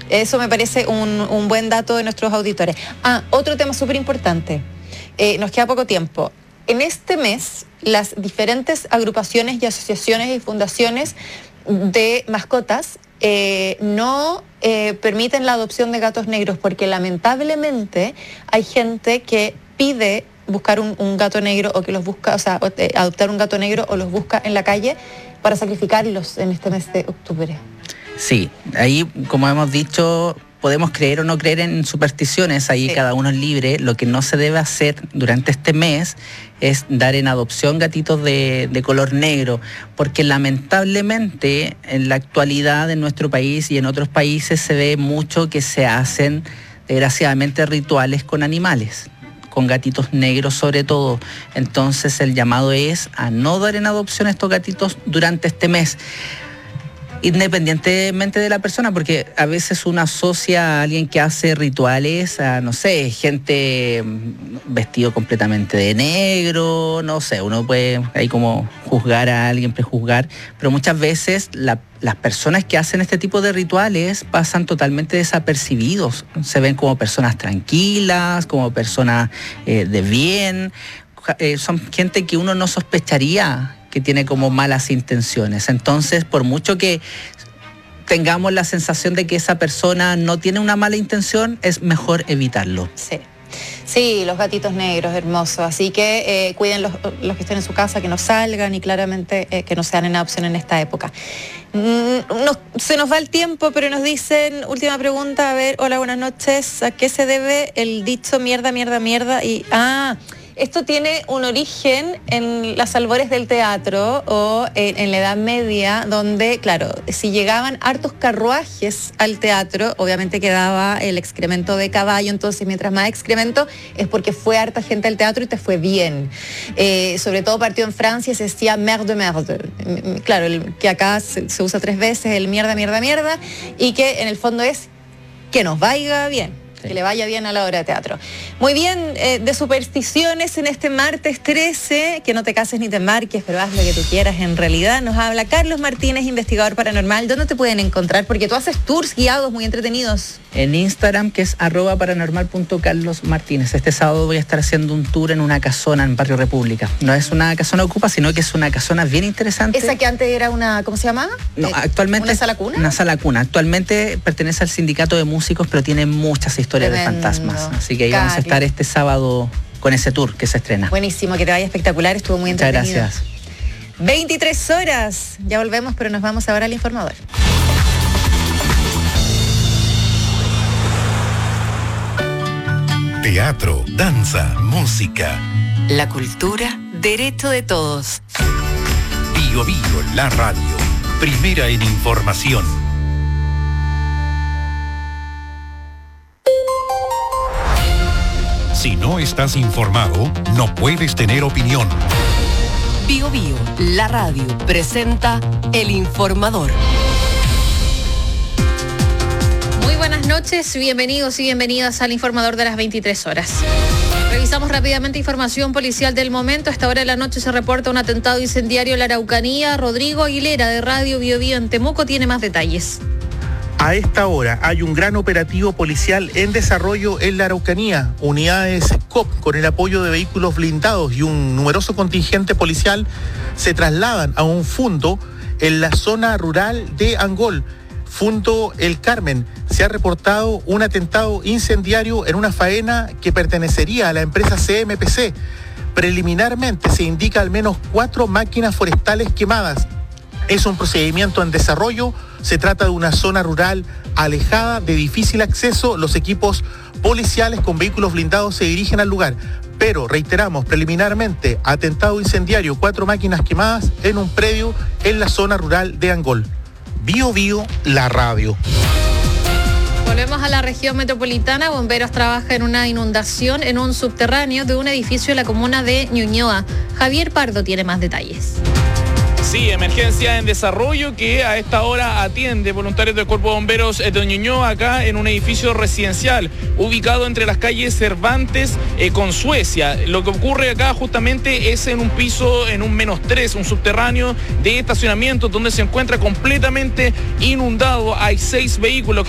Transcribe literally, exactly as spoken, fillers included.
Eso me parece un, un buen dato de nuestros auditores. Ah, otro tema súper importante. Eh, nos queda poco tiempo. En este mes, las diferentes agrupaciones y asociaciones y fundaciones de mascotas eh, no eh, permiten la adopción de gatos negros porque lamentablemente hay gente que pide buscar un, un gato negro o que los busca, o sea, eh, adoptar un gato negro o los busca en la calle para sacrificarlos en este mes de octubre. Sí, ahí, como hemos dicho, podemos creer o no creer en supersticiones, ahí sí. Cada uno es libre. Lo que no se debe hacer durante este mes es dar en adopción gatitos de, de color negro, porque lamentablemente en la actualidad en nuestro país y en otros países se ve mucho que se hacen, desgraciadamente, rituales con animales, con gatitos negros sobre todo. Entonces el llamado es a no dar en adopción estos gatitos durante este mes, independientemente de la persona, porque a veces uno asocia a alguien que hace rituales a, no sé, gente vestido completamente de negro, no sé, uno puede ahí como juzgar a alguien, prejuzgar, pero muchas veces la, las personas que hacen este tipo de rituales pasan totalmente desapercibidos, se ven como personas tranquilas, como personas eh, de bien, eh, son gente que uno no sospecharía que tiene como malas intenciones. Entonces, por mucho que tengamos la sensación de que esa persona no tiene una mala intención, es mejor evitarlo. Sí. Sí, los gatitos negros, hermosos. Así que eh, cuiden los, los que estén en su casa, que no salgan y claramente eh, que no sean en adopción en esta época. Mm, nos, se nos va el tiempo, pero nos dicen, última pregunta, a ver, hola, buenas noches. ¿A qué se debe el dicho mierda, mierda, mierda? Y, ah... Esto tiene un origen en las albores del teatro o en, en la Edad Media, donde, claro, si llegaban hartos carruajes al teatro, obviamente quedaba el excremento de caballo, entonces mientras más excremento es porque fue harta gente al teatro y te fue bien. Eh, sobre todo partió en Francia, se decía merde, merde. Claro, el, que acá se, se usa tres veces, el mierda, mierda, mierda, y que en el fondo es que nos vaya bien. Sí. Que le vaya bien a la obra de teatro. Muy bien, eh, de supersticiones en este martes trece, que no te cases ni te embarques, pero haz lo que tú quieras en realidad. Nos habla Carlos Martínez, investigador paranormal. ¿Dónde te pueden encontrar? Porque tú haces tours guiados muy entretenidos. En Instagram, que es arroba paranormal punto carlos martínez. Este sábado voy a estar haciendo un tour en una casona en Barrio República. No es una casona ocupa, sino que es una casona bien interesante. ¿Esa que antes era una, ¿cómo se llamaba? No, eh, actualmente... ¿Una sala cuna? Una sala cuna. Actualmente pertenece al sindicato de músicos, pero tiene muchas historias Tremendo. de fantasmas. Así que ahí Cari. vamos a estar este sábado con ese tour que se estrena. Buenísimo, que te vaya espectacular, estuvo muy entretenido. Muchas gracias. veintitrés horas, ya volvemos, pero nos vamos ahora al informador. Teatro, danza, música. La cultura, derecho de todos. Bio Bio, la radio, primera en información. Si no estás informado, no puedes tener opinión. Bio Bio, la radio, presenta El Informador. Muy buenas noches, bienvenidos y bienvenidas al Informador de las veintitrés horas. Revisamos rápidamente información policial del momento. A esta hora de la noche se reporta un atentado incendiario en la Araucanía. Rodrigo Aguilera, de Radio Bio Bio en Temuco, tiene más detalles. A esta hora hay un gran operativo policial en desarrollo en la Araucanía. Unidades C O P con el apoyo de vehículos blindados y un numeroso contingente policial se trasladan a un fundo en la zona rural de Angol. Fundo El Carmen. Se ha reportado un atentado incendiario en una faena que pertenecería a la empresa C M P C. Preliminarmente se indica al menos cuatro máquinas forestales quemadas. Es un procedimiento en desarrollo. Se trata de una zona rural alejada, de difícil acceso. Los equipos policiales con vehículos blindados se dirigen al lugar. Pero, reiteramos, preliminarmente, atentado incendiario, cuatro máquinas quemadas en un predio en la zona rural de Angol. Bio Bio, la radio. Volvemos a la región metropolitana. Bomberos trabajan en una inundación en un subterráneo de un edificio en la comuna de Ñuñoa. Javier Pardo tiene más detalles. Sí, emergencia en desarrollo que a esta hora atiende voluntarios del Cuerpo de Bomberos de Ñuñoa, acá en un edificio residencial ubicado entre las calles Cervantes eh, con Suecia. Lo que ocurre acá justamente es en un piso, en un menos tres, un subterráneo de estacionamiento donde se encuentra completamente inundado. Hay seis vehículos